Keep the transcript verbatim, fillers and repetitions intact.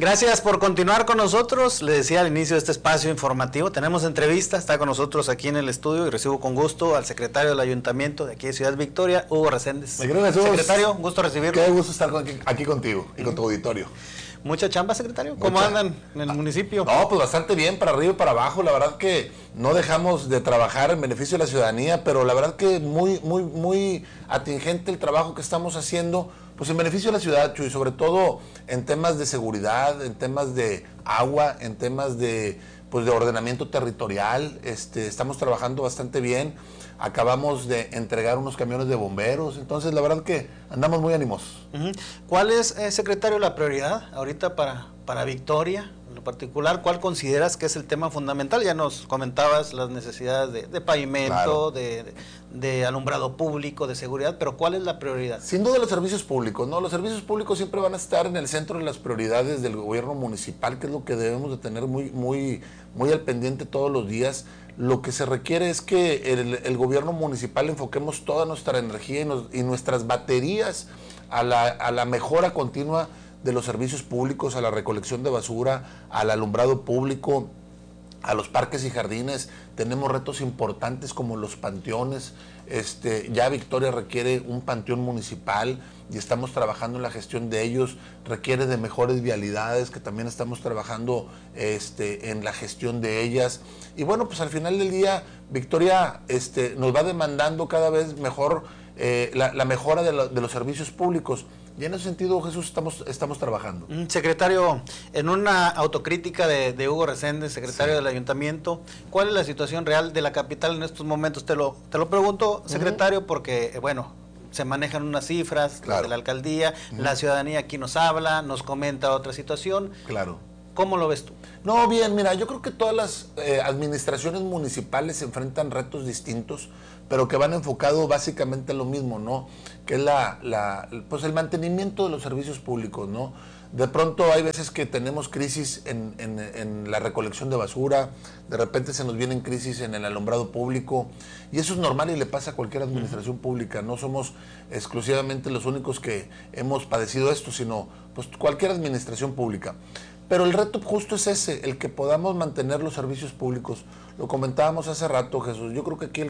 Gracias por continuar con nosotros. Le decía al inicio de este espacio informativo, tenemos entrevista, está con nosotros aquí en el estudio y recibo con gusto al secretario del Ayuntamiento de aquí de Ciudad Victoria, Hugo Reséndez. Secretario, gusto recibirlo. Qué gusto estar aquí, aquí contigo y con tu auditorio. ¿Mucha chamba, secretario? ¿Cómo Mucha. andan en el municipio? No, pues bastante bien, para arriba y para abajo. La verdad que no dejamos de trabajar en beneficio de la ciudadanía, pero la verdad que muy, muy, muy atingente el trabajo que estamos haciendo, pues en beneficio de la ciudad, Chuy, sobre todo en temas de seguridad, en temas de agua, en temas de, pues de ordenamiento territorial. Este, estamos trabajando bastante bien. Acabamos de entregar unos camiones de bomberos, entonces la verdad que andamos muy animosos. Uh-huh. ¿Cuál es, eh, secretario, la prioridad ahorita para, para Victoria? En lo particular, ¿cuál consideras que es el tema fundamental? Ya nos comentabas las necesidades de, de pavimento, claro, de, de, de alumbrado público, de seguridad, pero ¿cuál es la prioridad? Sin duda los servicios públicos, ¿no? Los servicios públicos siempre van a estar en el centro de las prioridades del gobierno municipal, que es lo que debemos de tener muy, muy, muy al pendiente todos los días. Lo que se requiere es que el, el gobierno municipal enfoquemos toda nuestra energía y, nos, y nuestras baterías a la, a la mejora continua de los servicios públicos, a la recolección de basura, al alumbrado público, a los parques y jardines. Tenemos retos importantes como los panteones. Este, ya Victoria requiere un panteón municipal y estamos trabajando en la gestión de ellos. Requiere de mejores vialidades, que también estamos trabajando este, en la gestión de ellas. Y bueno, pues al final del día Victoria este, nos va demandando cada vez mejor eh, la, la mejora de, la, de los servicios públicos. Y en ese sentido, Jesús, estamos, estamos trabajando. Secretario, en una autocrítica de, de Hugo Reséndez, secretario sí. del Ayuntamiento, ¿cuál es la situación real de la capital en estos momentos? Te lo, te lo pregunto, secretario, uh-huh. porque, bueno, se manejan unas cifras claro. de la alcaldía, uh-huh. la ciudadanía aquí nos habla, nos comenta otra situación. Claro. ¿Cómo lo ves tú? No, bien, mira, yo creo que todas las eh, administraciones municipales se enfrentan retos distintos, pero que van enfocados básicamente a lo mismo, ¿no? Que es la, la, pues el mantenimiento de los servicios públicos, ¿no? De pronto hay veces que tenemos crisis en, en, en la recolección de basura, de repente se nos vienen crisis en el alumbrado público, y eso es normal y le pasa a cualquier administración pública. No somos exclusivamente los únicos que hemos padecido esto, sino pues cualquier administración pública. Pero el reto justo es ese, el que podamos mantener los servicios públicos. Lo comentábamos hace rato, Jesús. Yo creo que aquí el